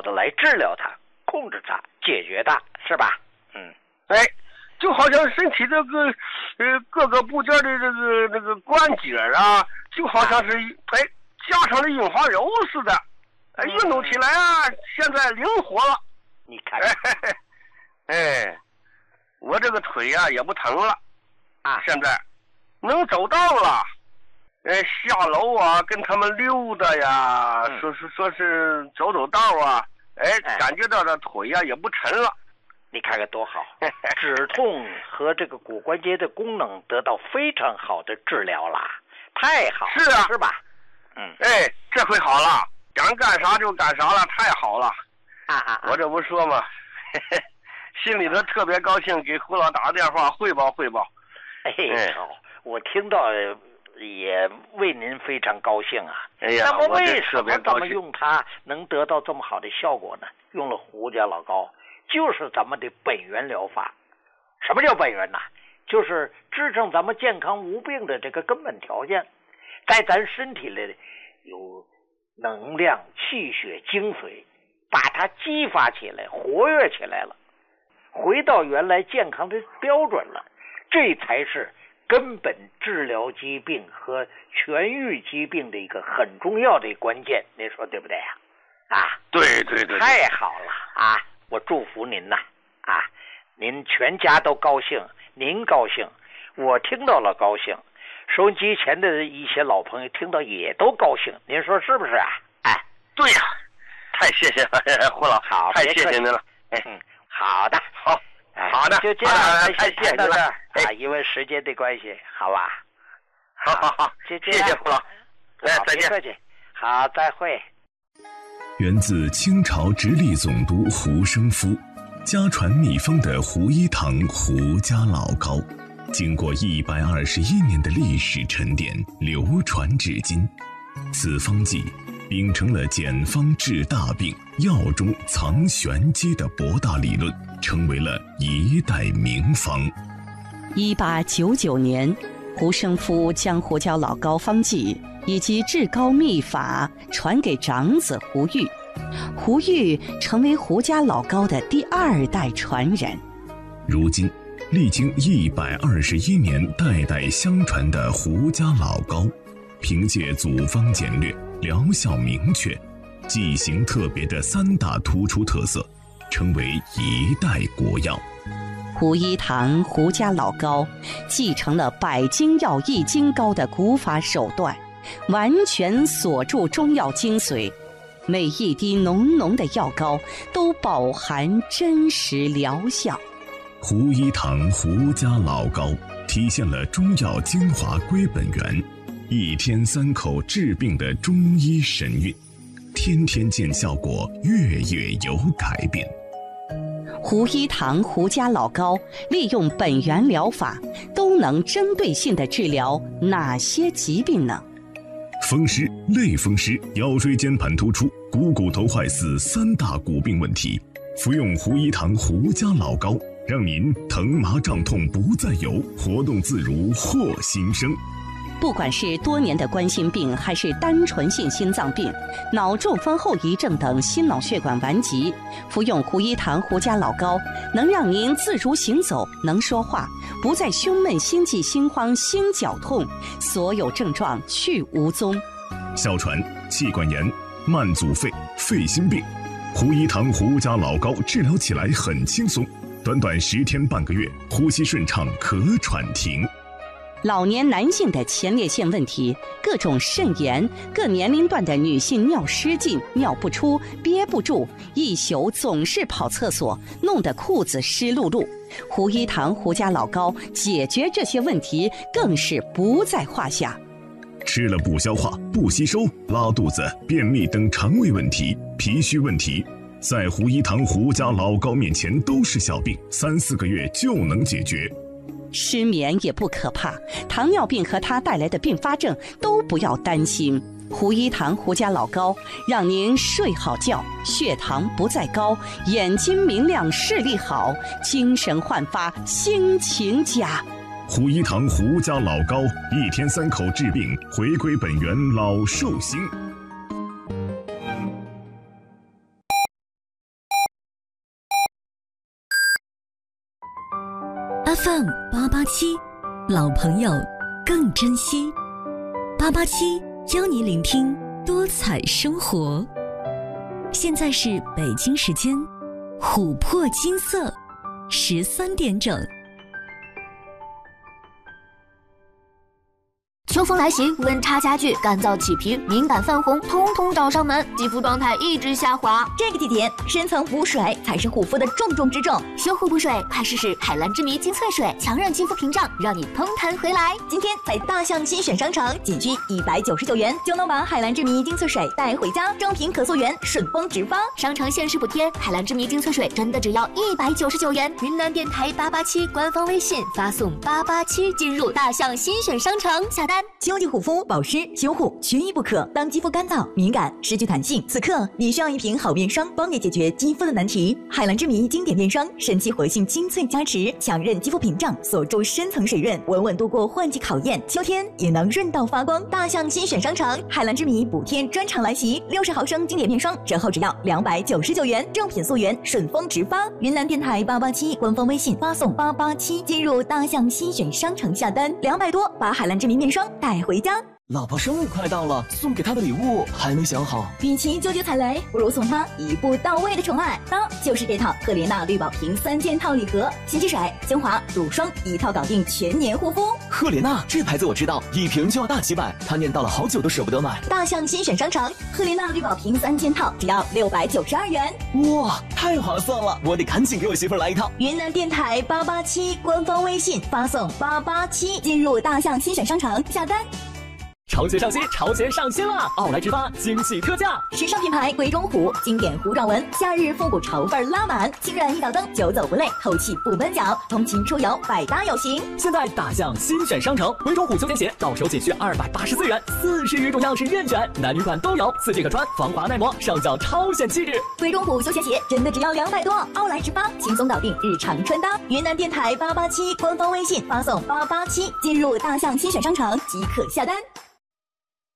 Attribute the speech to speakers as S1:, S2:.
S1: 的来治疗它、控制它、解决它，是吧？
S2: 哎，就好像身体这个各个部件的这个关节啊，就好像是加上了润滑油似的，运动起来啊，现在灵活了。
S1: 你看，
S2: 我这个腿啊也不疼了
S1: 啊，
S2: 现在能走道了。下楼啊，跟他们溜达呀，说是走道啊，感觉到这腿呀也不沉了。
S1: 你看看多好，止痛和这个骨关节的功能得到非常好的治疗啦，太好了，
S2: 是啊，
S1: 是吧？
S2: 这回好了，想干啥就干啥了，太好了。我这不说嘛，心里头特别高兴，给胡老打个电话汇报。
S1: 好，我听到也为您非常高兴啊。
S2: 那
S1: 么为什么咱们用它能得到这么好的效果呢？用了胡家老膏，就是咱们的本源疗法。什么叫本源呢？就是支撑咱们健康无病的这个根本条件，在咱身体里有能量、气血、精髓，把它激发起来、活跃起来了，回到原来健康的标准了，这才是根本治疗疾病和痊愈疾病的一个很重要的关键，您说对不对呀？
S2: 对，
S1: 太好了啊！我祝福您呐，您全家都高兴，您高兴，我听到了高兴，收音机前的一些老朋友听到也都高兴，您说是不是啊？
S2: 对呀，太谢谢了，胡老，
S1: 好，
S2: 太谢谢您了。
S1: 好的，
S2: 好的，
S1: 就这样，
S2: 太谢谢
S1: 到这儿因为时间的关系，好吧？
S2: 好，
S1: 就这样，
S2: 谢谢胡老，再见。
S1: 别客气，好，再会。
S3: 源自清朝直隶总督胡生夫，家传秘方的胡一堂胡家老膏，经过121年的历史沉淀，流传至今。此方剂秉承了简方治大病、药中藏玄机的博大理论，成为了一代名方。
S4: 1899年，胡生夫将胡椒老膏方剂以及治膏秘法传给长子胡玉，胡玉成为胡家老膏的第2代传人。
S3: 如今，历经121年代代相传的胡家老膏，凭借组方简略、疗效明确、剂型特别的3大突出特色，成为一代国药。
S4: 胡一堂胡家老膏继承了百金药易筋膏的古法手段，完全锁住中药精髓，每一滴浓浓的药膏都饱含真实疗效。
S3: 胡一堂胡家老膏体现了中药精华归本源，1天3口治病的中医神韵，天天见效果，月月有改变。
S4: 胡一堂胡家老膏利用本源疗法，都能针对性地治疗哪些疾病呢？
S3: 风湿、类风湿、腰椎间盘突出、股头坏死3大骨病问题，服用胡一堂胡家老膏，让您疼麻胀痛不再有，活动自如获新生。
S4: 不管是多年的冠心病，还是单纯性心脏病、脑中风后遗症等心脑血管顽疾，服用胡一堂胡家老膏，能让您自如行走，能说话，不再胸闷、心悸、心慌、心绞痛，所有症状去无踪。
S3: 哮喘、气管炎、慢阻肺、肺心病，胡一堂胡家老膏治疗起来很轻松，短短10天半个月，呼吸顺畅，咳喘停。
S4: 老年男性的前列腺问题、各种肾炎，各年龄段的女性尿失禁、尿不出、憋不住，一宿总是跑厕所，弄得裤子湿漉漉。胡一堂胡家老膏解决这些问题更是不在话下。
S3: 吃了不消化、不吸收、拉肚子、便秘等肠胃问题、脾虚问题，在胡一堂胡家老膏面前都是小病，3、4个月就能解决。
S4: 失眠也不可怕，糖尿病和它带来的并发症都不要担心。胡一堂胡家老膏让您睡好觉，血糖不再高，眼睛明亮，视力好，精神焕发，心情佳。
S3: 胡一堂胡家老膏，1天3口治病，回归本源，老寿星。
S5: FM 887，老朋友更珍惜。887邀你聆听多彩生活。现在是北京时间琥珀金色13点整。
S6: 秋风来袭，温差加剧，干燥起皮，敏感泛红，通通找上门，肌肤状态一直下滑。
S7: 这个季节，深层补水才是护肤的重中之重。
S6: 修护补水，快试试海蓝之谜精粹水，强韧肌肤屏障，让你嘭弹回来。
S7: 今天在大象新选商城，仅需199元就能把海蓝之谜精粹水带回家，正品可溯源，顺丰直发。
S6: 商城限时补贴，海蓝之谜精粹水真的只要199元。云南电台887官方微信发送887进入大象新选商城下单。
S7: 秋季护肤保湿修护缺一不可。当肌肤干燥、敏感、失去弹性，此刻你需要一瓶好面霜，帮你解决肌肤的难题。海蓝之谜经典面霜，神奇活性精粹加持，强韧肌肤屏障，锁住深层水润，稳稳度过换季考验，秋天也能润到发光。大象新选商城，海蓝之谜补贴专场来袭，60毫升经典面霜折后只要299元，正品溯源，顺丰直发。云南电台887官方微信发送887进入大象新选商城下单，200多把海蓝之谜面霜带回家。
S8: 老婆生日快到了，送给她的礼物还没想好。
S7: 与其纠结踩雷，不如送她一步到位的宠爱。当就是这套赫莲娜绿宝瓶3件套礼盒，洗肌水、精华、乳霜一套搞定全年护肤。
S8: 赫莲娜这牌子我知道，一瓶就要大几百，她念叨了好久都舍不得买。
S7: 大象新选商城，赫莲娜绿宝瓶3件套只要692元。
S8: 哇，太划算了，我得赶紧给我媳妇来一套。
S7: 云南电台887官方微信发送887进入大象新选商城下单。
S8: 潮鞋上新，潮鞋上新啦！奥莱直发惊喜特价，
S7: 时尚品牌鬼冢虎经典弧状纹，夏日复古潮味拉满，清软一脚蹬，久走不累，透气不闷脚，通勤出游百搭有型。
S8: 现在大象新选商城，鬼冢虎休闲鞋到手仅需284元，40余种样式任选，男女款都有，4件可穿，防滑耐磨，上脚超显气质。
S7: 鬼冢虎休闲鞋真的只要200多，奥莱直发轻松搞定日常穿搭。云南电台887官方微信发送887进入大象新选商城即可下单。